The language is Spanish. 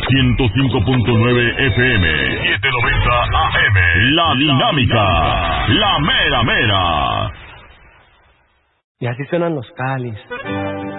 105.9 FM, 790 AM. La Dinámica, la mera mera. Y así suenan los Cáliz.